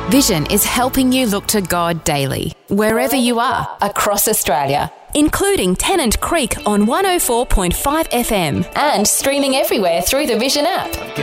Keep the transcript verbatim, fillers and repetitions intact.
Vision is helping you look to God daily, wherever you are across Australia, including Tennant Creek on one oh four point five F M and streaming everywhere through the Vision app.